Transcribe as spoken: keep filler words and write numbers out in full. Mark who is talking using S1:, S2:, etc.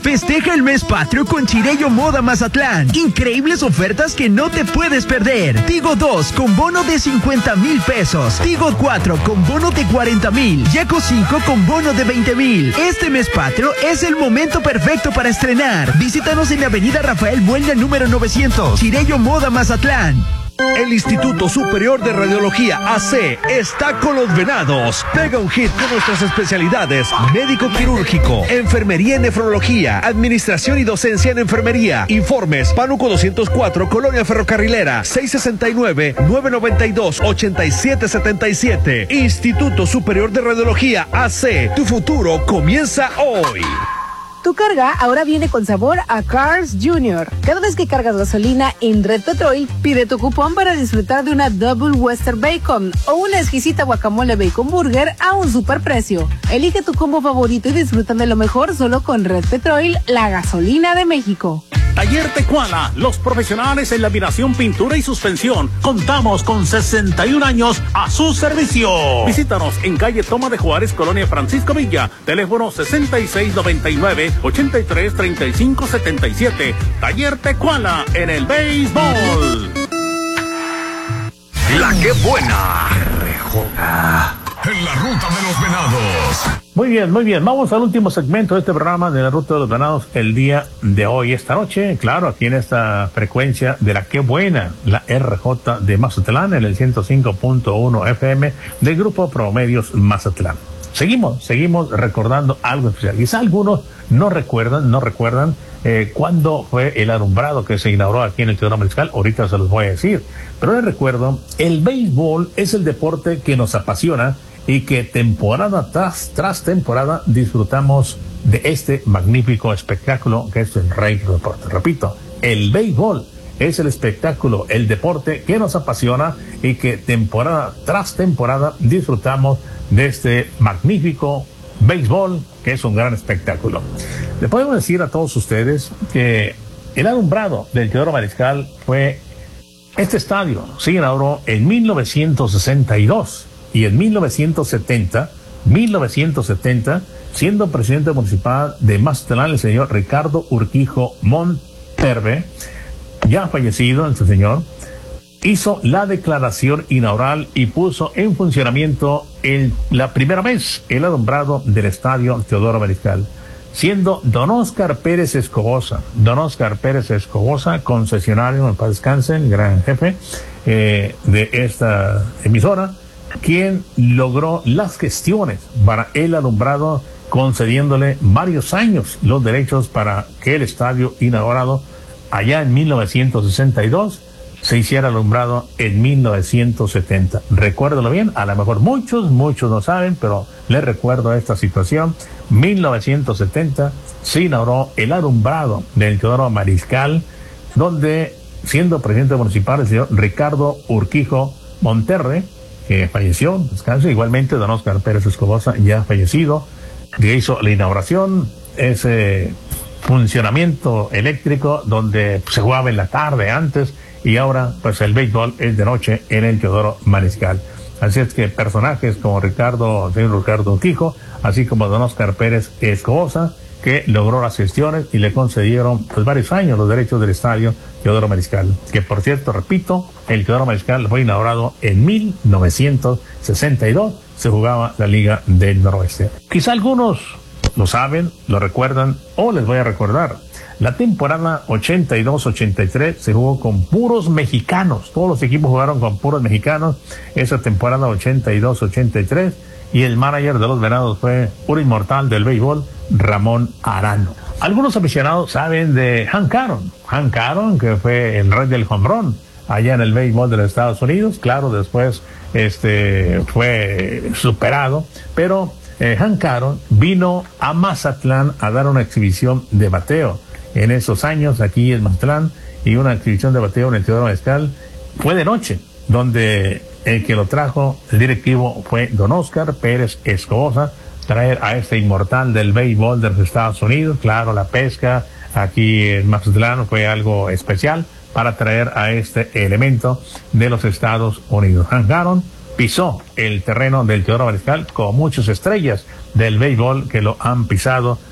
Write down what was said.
S1: Festeja el mes patrio con Chirello Moda Mazatlán. Increíbles ofertas que no te puedes perder. Tigo dos con bono de cincuenta mil pesos. Tigo cuatro con bono de cuarenta mil. Yaco cinco con bono de veinte mil. Este mes patrio es el momento perfecto para estrenar. Visítanos en la avenida Rafael Buelna número novecientos. Chirello Moda Mazatlán.
S2: El Instituto Superior de Radiología A C está con los venados. Pega un hit con nuestras especialidades: médico quirúrgico, enfermería y nefrología, administración y docencia en enfermería. Informes: Pánuco doscientos cuatro, Colonia Ferrocarrilera, seis sesenta y nueve, nueve noventa y dos, ochenta y siete setenta y siete. Instituto Superior de Radiología A C. Tu futuro comienza hoy.
S3: Tu carga ahora viene con sabor a Cars Junior. Cada vez que cargas gasolina en Red Petrol, pide tu cupón para disfrutar de una Double Western Bacon o una exquisita guacamole bacon burger a un superprecio. Elige tu combo favorito y disfruta de lo mejor solo con Red Petrol, la gasolina de México.
S4: Taller Tecuala, los profesionales en laminación, pintura y suspensión. Contamos con sesenta y un años a su servicio. Visítanos en calle Toma de Juárez, Colonia Francisco Villa. Teléfono sesenta y seis noventa y nueve, ochenta y tres treinta y cinco setenta y siete. Taller Tecuala en el béisbol.
S2: La que buena. R J. En la ruta de los venados.
S5: Muy bien, muy bien. Vamos al último segmento de este programa de la Ruta de los Venados el día de hoy, esta noche. Claro, aquí en esta frecuencia de la que buena, la R J de Mazatlán, en el ciento cinco punto uno F M del Grupo Promedios Mazatlán. Seguimos, seguimos recordando algo especial. Quizá algunos no recuerdan, no recuerdan eh, cuándo fue el alumbrado que se inauguró aquí en el Teodoro Mariscal. Ahorita se los voy a decir. Pero les recuerdo, el béisbol es el deporte que nos apasiona y que temporada tras, tras temporada disfrutamos de este magnífico espectáculo que es el rey del deporte. Repito, el béisbol es el espectáculo, el deporte que nos apasiona y que temporada tras temporada disfrutamos de este magnífico béisbol que es un gran espectáculo. Le podemos decir a todos ustedes que el alumbrado del Teodoro Mariscal fue este estadio, se inauguró en mil novecientos sesenta y dos. Y en mil novecientos setenta, siendo presidente municipal de Mazatlán, el señor Ricardo Urquijo Monterve, ya fallecido este señor, hizo la declaración inaugural y puso en funcionamiento el, la primera vez el alumbrado del estadio Teodoro Mariscal, siendo don Oscar Pérez Escobosa, don Oscar Pérez Escobosa, concesionario, en paz descanse, el gran jefe eh, de esta emisora, quien logró las gestiones para el alumbrado, concediéndole varios años los derechos para que el estadio inaugurado allá en mil novecientos sesenta y dos se hiciera alumbrado en mil novecientos setenta. Recuérdalo bien, a lo mejor muchos, muchos no saben, pero les recuerdo esta situación. mil novecientos setenta se inauguró el alumbrado del Teodoro Mariscal, donde, siendo presidente municipal, el señor Ricardo Urquijo Monterre, que falleció, descanso, igualmente don Oscar Pérez Escobosa, ya fallecido, que hizo la inauguración, ese funcionamiento eléctrico donde se jugaba en la tarde antes, y ahora pues el béisbol es de noche en el Teodoro Mariscal. Así es que personajes como Ricardo, señor Ricardo Urquijo, así como don Oscar Pérez Escobosa, que logró las gestiones y le concedieron pues varios años los derechos del estadio Teodoro Mariscal, que por cierto, repito, el Teodoro Mariscal fue inaugurado en mil novecientos sesenta y dos, se jugaba la Liga del Noroeste. Quizá algunos lo saben, lo recuerdan, o les voy a recordar. La temporada ochenta y dos ochenta y tres se jugó con puros mexicanos, todos los equipos jugaron con puros mexicanos, esa temporada ochenta y dos ochenta y tres, y el manager de los Venados fue un inmortal del béisbol, Ramón Arano. Algunos aficionados saben de Hank Aaron, Hank Aaron, que fue el rey del home run allá en el béisbol de los Estados Unidos. Claro, después este fue superado, pero eh, Hank Aaron vino a Mazatlán a dar una exhibición de bateo en esos años aquí en Mazatlán, y una exhibición de bateo en el Teodoro Mariscal fue de noche, donde el que lo trajo, el directivo, fue don Oscar Pérez Escobosa, traer a este inmortal del béisbol de los Estados Unidos. Claro, la pesca aquí en Mazatlán fue algo especial para traer a este elemento de los Estados Unidos. Hank Aaron pisó el terreno del Teodoro Mariscal con muchas estrellas del béisbol que lo han pisado